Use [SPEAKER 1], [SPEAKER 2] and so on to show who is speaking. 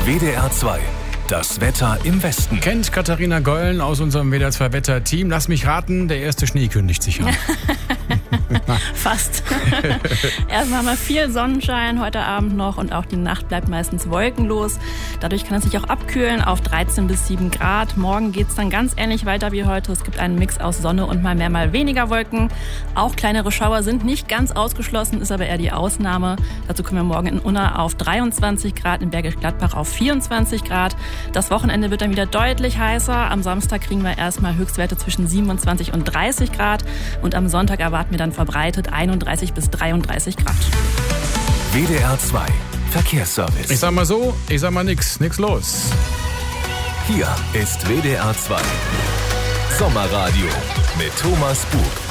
[SPEAKER 1] WDR 2. Das Wetter im Westen.
[SPEAKER 2] Kennt Katharina Gollen aus unserem WDR 2 Wetter-Team. Lass mich raten, der erste Schnee kündigt sich an.
[SPEAKER 3] Fast. Erstmal haben wir viel Sonnenschein heute Abend noch und auch die Nacht bleibt meistens wolkenlos. Dadurch kann es sich auch abkühlen auf 13 bis 7 Grad. Morgen geht es dann ganz ähnlich weiter wie heute. Es gibt einen Mix aus Sonne und mal mehr, mal weniger Wolken. Auch kleinere Schauer sind nicht ganz ausgeschlossen, ist aber eher die Ausnahme. Dazu kommen wir morgen in Unna auf 23 Grad, in Bergisch Gladbach auf 24 Grad. Das Wochenende wird dann wieder deutlich heißer. Am Samstag kriegen wir erstmal Höchstwerte zwischen 27 und 30 Grad. Und am Sonntag erwarten wir dann verbreitet 31 bis 33 Grad.
[SPEAKER 1] WDR 2 Verkehrsservice.
[SPEAKER 2] Ich sag mal so, ich sag mal nix los.
[SPEAKER 1] Hier ist WDR 2 Sommerradio mit Thomas Bug.